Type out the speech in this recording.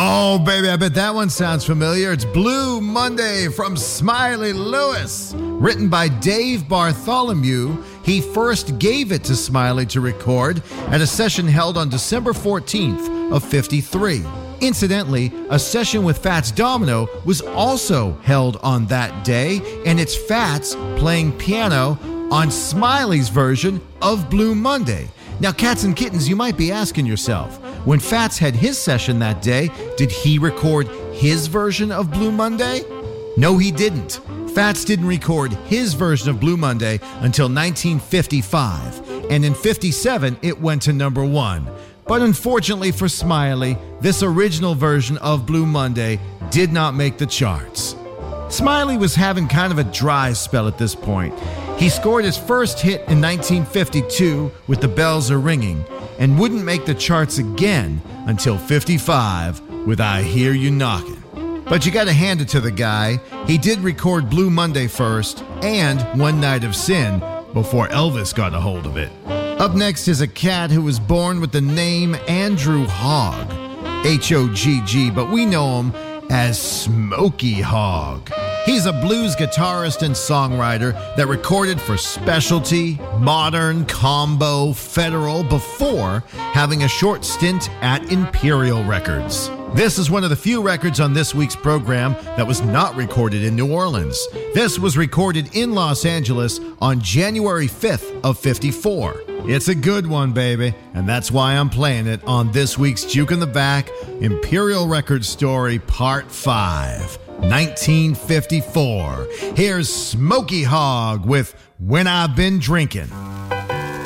Oh, baby, I bet that one sounds familiar. It's Blue Monday from Smiley Lewis. Written by Dave Bartholomew, he first gave it to Smiley to record at a session held on December 14th of 53. Incidentally, a session with Fats Domino was also held on that day, and it's Fats playing piano on Smiley's version of Blue Monday. Now, cats and kittens, you might be asking yourself, when Fats had his session that day, did he record his version of Blue Monday? No, he didn't. Fats didn't record his version of Blue Monday until 1955, and in 57, it went to number 1. But unfortunately for Smiley, this original version of Blue Monday did not make the charts. Smiley was having kind of a dry spell at this point. He scored his first hit in 1952 with The Bells Are Ringing and wouldn't make the charts again until 55 with I Hear You Knocking. But you gotta hand it to the guy. He did record Blue Monday first and One Night of Sin before Elvis got a hold of it. Up next is a cat who was born with the name Andrew Hogg, H-O-G-G, but we know him as Smokey Hogg. He's a blues guitarist and songwriter that recorded for Specialty, Modern, Combo, Federal before having a short stint at Imperial Records. This is one of the few records on this week's program that was not recorded in New Orleans. This was recorded in Los Angeles on January 5th of 54. It's a good one, baby, and that's why I'm playing it on this week's Juke in the Back Imperial Records Story Part 5, 1954. Here's Smokey Hogg with When I've Been Drinking.